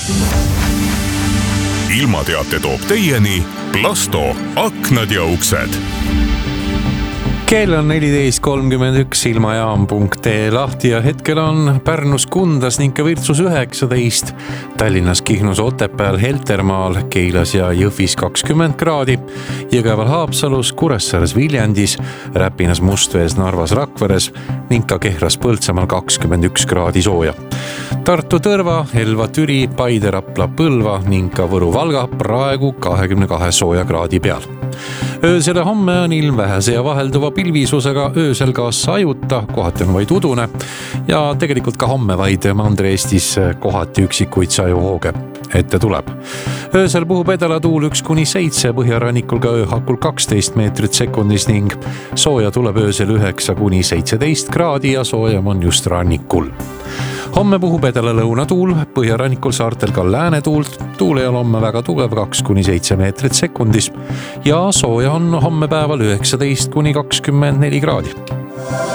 Ilmateate toob teieni Plasto aknad ja uksed. Kell on 14.31, ilmajaam.ee lahti ja hetkel on Pärnus Kundas ning ka Virtsus 19, Tallinnas, Kihnus, Otepääl, Heltermaal, Keilas ja Jõhvis 20 kraadi, Jõgeval, Haapsalus, Kuressaares, Viljandis, Räpinas, Mustvees, Narvas, Rakveres ning ka Kehras, Põltsamaal 21 kraadi sooja. Tartu, Tõrva, Elva, Türi, Paide, Rapla, Põlva ning ka Võru, Valga praegu 22 sooja kraadi peal. Öösele homme on ilm vähese ja vahelduva pilvisusega, öösel ka sajuta, kohati on vaid udune ja tegelikult ka homme vaid Mandri-Eestis kohati üksikuid sajuhooge ette tuleb. Öösel puhub edalatuul 1-7, põhjarannikul ka ööhakul 12 meetrit sekundis ning sooja tuleb öösel 9-17 kraadi ja soojam on just rannikul. Homme puhub edala lõunatuul, põhjarannikul saartel ka läänetuult, tuul ei ole homme väga tugev 2-7 meetrit sekundis ja sooja on homme päeval 19-24 kraadi.